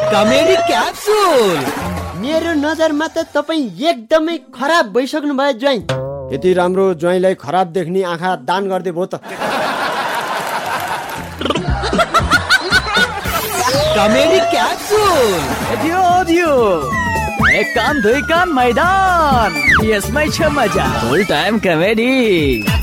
Comedy capsule. मेरो नजरमा त तपाईँ एकदमै खराब भइसक्नु भयो ज्वाइँ। यति राम्रो ज्वाइँलाई खराब देख्ने आँखा दान गर्दै भयो त। Comedy capsule. एक कान दुई कान मैदान, यसमै छ मजा। फुल टाइम कमेडी।